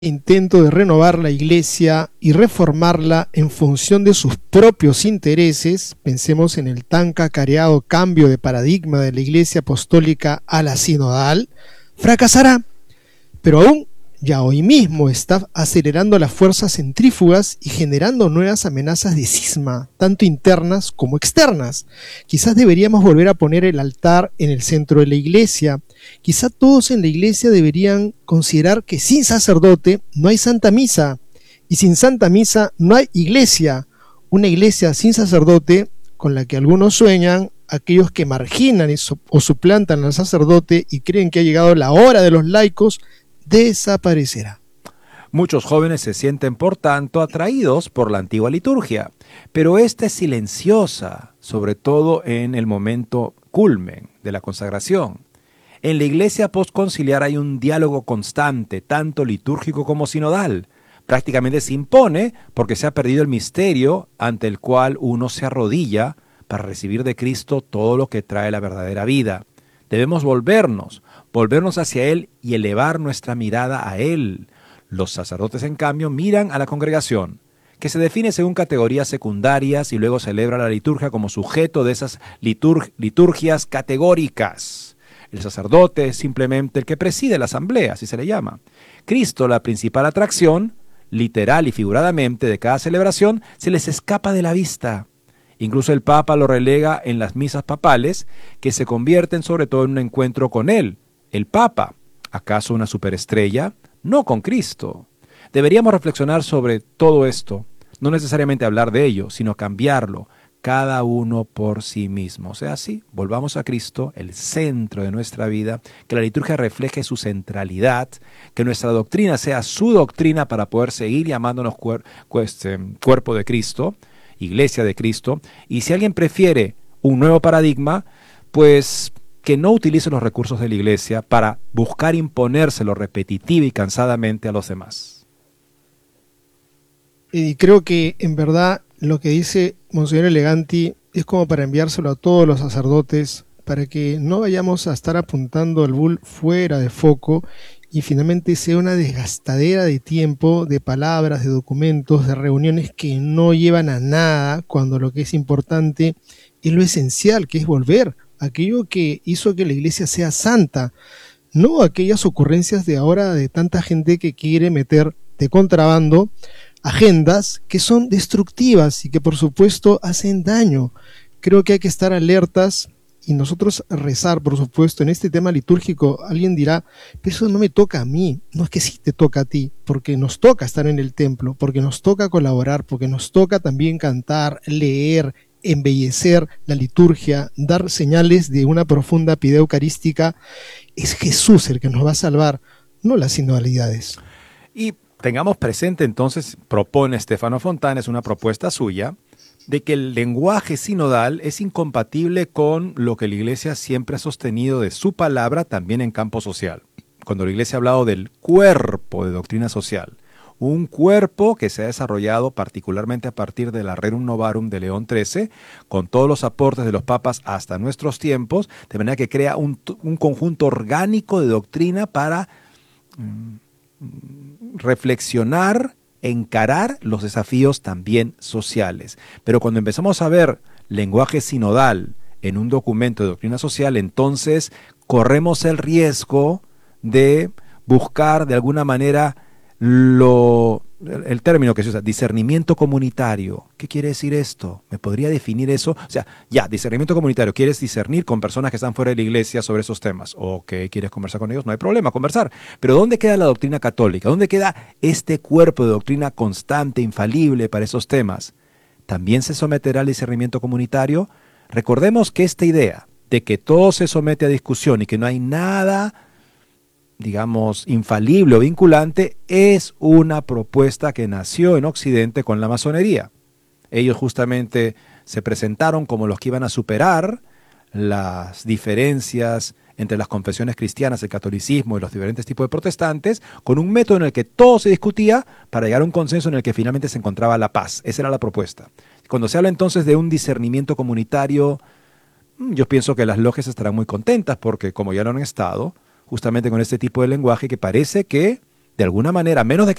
Intento de renovar la iglesia y reformarla en función de sus propios intereses, pensemos en el tan cacareado cambio de paradigma de la iglesia apostólica a la sinodal, fracasará, pero aún ya hoy mismo está acelerando las fuerzas centrífugas y generando nuevas amenazas de cisma, tanto internas como externas. Quizás deberíamos volver a poner el altar en el centro de la iglesia. Quizá todos en la iglesia deberían considerar que sin sacerdote no hay santa misa, y sin santa misa no hay iglesia. Una iglesia sin sacerdote, con la que algunos sueñan, aquellos que marginan o suplantan al sacerdote y creen que ha llegado la hora de los laicos, desaparecerá. Muchos jóvenes se sienten, por tanto, atraídos por la antigua liturgia, pero esta es silenciosa, sobre todo en el momento culmen de la consagración. En la iglesia postconciliar hay un diálogo constante, tanto litúrgico como sinodal. Prácticamente se impone porque se ha perdido el misterio ante el cual uno se arrodilla para recibir de Cristo todo lo que trae la verdadera vida. Debemos volvernos hacia Él y elevar nuestra mirada a Él. Los sacerdotes, en cambio, miran a la congregación, que se define según categorías secundarias y luego celebra la liturgia como sujeto de esas liturgias categóricas. El sacerdote es simplemente el que preside la asamblea, así se le llama. Cristo, la principal atracción, literal y figuradamente, de cada celebración, se les escapa de la vista. Incluso el Papa lo relega en las misas papales, que se convierten sobre todo en un encuentro con él. El Papa, ¿acaso una superestrella? No con Cristo. Deberíamos reflexionar sobre todo esto, no necesariamente hablar de ello, sino cambiarlo, cada uno por sí mismo. O sea, sí, volvamos a Cristo, el centro de nuestra vida, que la liturgia refleje su centralidad, que nuestra doctrina sea su doctrina para poder seguir llamándonos cuerpo de Cristo, iglesia de Cristo, y si alguien prefiere un nuevo paradigma, pues que no utilice los recursos de la iglesia para buscar imponérselo repetitiva y cansadamente a los demás. Y creo que en verdad lo que dice Monseñor Eleganti es como para enviárselo a todos los sacerdotes, para que no vayamos a estar apuntando al bull fuera de foco y finalmente sea una desgastadera de tiempo, de palabras, de documentos, de reuniones que no llevan a nada, cuando lo que es importante es lo esencial, que es volver a aquello que hizo que la iglesia sea santa, no aquellas ocurrencias de ahora de tanta gente que quiere meter de contrabando agendas que son destructivas y que por supuesto hacen daño. Creo que hay que estar alertas y nosotros rezar, por supuesto, en este tema litúrgico. Alguien dirá, pero eso no me toca a mí. No, es que sí te toca a ti, porque nos toca estar en el templo, porque nos toca colaborar, porque nos toca también cantar, leer, embellecer la liturgia, dar señales de una profunda piedad eucarística. Es Jesús el que nos va a salvar, no las sinodalidades. Y tengamos presente entonces, propone Stefano Fontana, es una propuesta suya, de que el lenguaje sinodal es incompatible con lo que la Iglesia siempre ha sostenido de su palabra también en campo social. Cuando la Iglesia ha hablado del cuerpo de doctrina social, un cuerpo que se ha desarrollado particularmente a partir de la Rerum Novarum de León XIII, con todos los aportes de los papas hasta nuestros tiempos, de manera que crea un conjunto orgánico de doctrina para reflexionar, encarar los desafíos también sociales. Pero cuando empezamos a ver lenguaje sinodal en un documento de doctrina social, entonces corremos el riesgo de buscar de alguna manera el término que se usa, discernimiento comunitario. ¿Qué quiere decir esto? ¿Me podría definir eso? O sea, ya, discernimiento comunitario, ¿quieres discernir con personas que están fuera de la iglesia sobre esos temas? ¿O que quieres conversar con ellos? No hay problema, conversar. Pero ¿dónde queda la doctrina católica? ¿Dónde queda este cuerpo de doctrina constante, infalible para esos temas? ¿También se someterá al discernimiento comunitario? Recordemos que esta idea de que todo se somete a discusión y que no hay nada, digamos, infalible o vinculante, es una propuesta que nació en Occidente con la masonería. Ellos justamente se presentaron como los que iban a superar las diferencias entre las confesiones cristianas, el catolicismo y los diferentes tipos de protestantes, con un método en el que todo se discutía para llegar a un consenso en el que finalmente se encontraba la paz. Esa era la propuesta. Cuando se habla entonces de un discernimiento comunitario, yo pienso que las logias estarán muy contentas porque, como ya lo han estado, justamente con este tipo de lenguaje que parece que de alguna manera, a menos de que